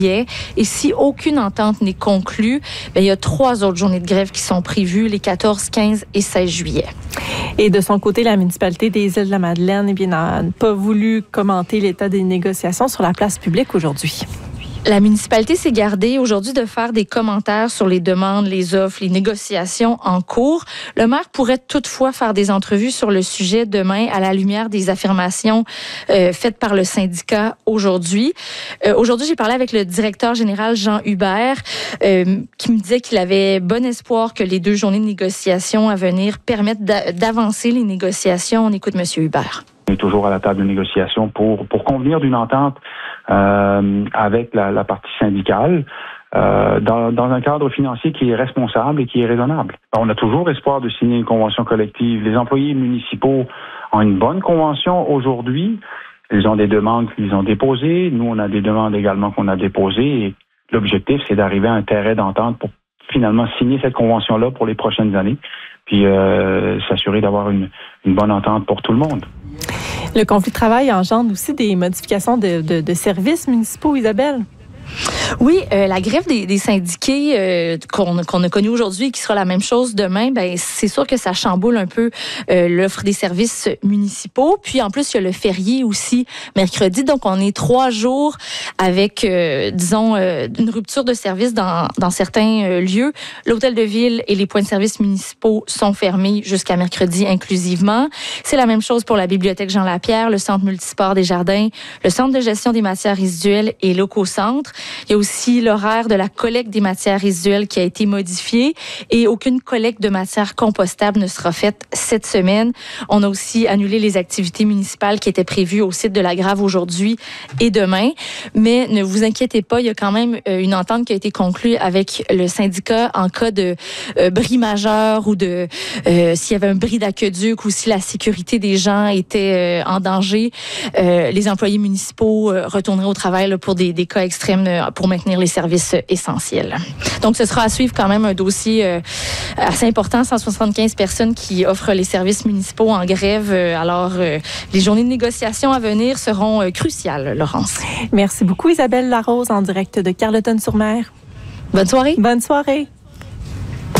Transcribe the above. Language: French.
Et si aucune entente n'est conclue, il y a 3 autres journées de grève qui sont prévues, les 14, 15 et 16 juillet. Et de son côté, la municipalité des Îles-de-la-Madeleine n'a pas voulu commenter l'état des négociations sur la place publique aujourd'hui. La municipalité s'est gardée aujourd'hui de faire des commentaires sur les demandes, les offres, les négociations en cours. Le maire pourrait toutefois faire des entrevues sur le sujet demain à la lumière des affirmations faites par le syndicat aujourd'hui. Aujourd'hui, j'ai parlé avec le directeur général Jean Hubert qui me disait qu'il avait bon espoir que les 2 journées de négociation à venir permettent d'avancer les négociations. On écoute M. Hubert. On est toujours à la table de négociation pour convenir d'une entente avec la partie syndicale dans un cadre financier qui est responsable et qui est raisonnable. On a toujours espoir de signer une convention collective. Les employés municipaux ont une bonne convention aujourd'hui. Ils ont des demandes qu'ils ont déposées. Nous, on a des demandes également qu'on a déposées. Et l'objectif, c'est d'arriver à un terrain d'entente pour finalement signer cette convention-là pour les prochaines années, puis s'assurer d'avoir une bonne entente pour tout le monde. Le conflit de travail engendre aussi des modifications de services municipaux, Isabelle? Oui, la grève des syndiqués qu'on a connue aujourd'hui et qui sera la même chose demain, c'est sûr que ça chamboule un peu l'offre des services municipaux. Puis en plus, il y a le férié aussi mercredi. Donc, on est 3 jours avec, une rupture de service dans certains lieux. L'hôtel de ville et les points de service municipaux sont fermés jusqu'à mercredi inclusivement. C'est la même chose pour la bibliothèque Jean-Lapierre, le centre multisport des Jardins, le centre de gestion des matières résiduelles et l'Ococentre. Il y a aussi l'horaire de la collecte des matières résiduelles qui a été modifié et aucune collecte de matières compostables ne sera faite cette semaine. On a aussi annulé les activités municipales qui étaient prévues au site de la Grave aujourd'hui et demain. Mais ne vous inquiétez pas, il y a quand même une entente qui a été conclue avec le syndicat en cas de bris majeur ou de s'il y avait un bris d'aqueduc ou si la sécurité des gens était en danger. Les employés municipaux retourneraient au travail là, pour des cas extrêmes pour maintenir les services essentiels. Donc, ce sera à suivre quand même un dossier assez important, 175 personnes qui offrent les services municipaux en grève. Alors, les journées de négociation à venir seront cruciales, Laurence. Merci beaucoup, Isabelle Larose, en direct de Carleton-sur-Mer. Bonne soirée. Bonne soirée.